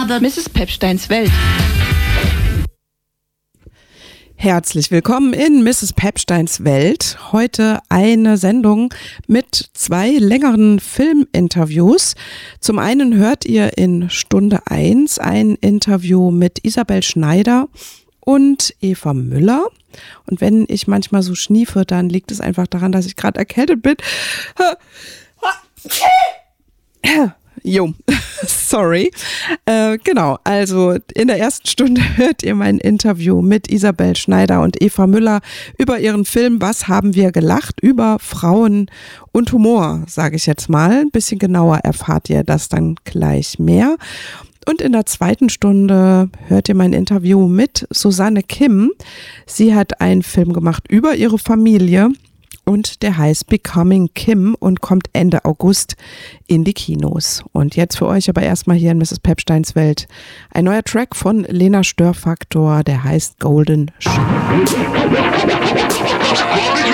Aber Mrs. Pepsteins Welt. Herzlich willkommen in Mrs. Pepsteins Welt. Heute eine Sendung mit 2 längeren Filminterviews. Zum einen hört ihr in Stunde 1 ein Interview mit Isabel Schneider und Eva Müller. Und wenn ich manchmal so schniefe, dann liegt es einfach daran, dass ich gerade erkältet bin. Jo, sorry. Genau, also in der ersten Stunde hört ihr mein Interview mit Isabel Schneider und Eva Müller über ihren Film Was haben wir gelacht? Über Frauen und Humor, sage ich jetzt mal. Ein bisschen genauer erfahrt ihr das dann gleich mehr. Und in der zweiten Stunde hört ihr mein Interview mit Susanne Kim. Sie hat einen Film gemacht über ihre Familie. Und der heißt Becoming Kim und kommt Ende August in die Kinos. Und jetzt für euch aber erstmal hier in Mrs. Pepsteins Welt ein neuer Track von Lena Störfaktor, der heißt Golden Shower.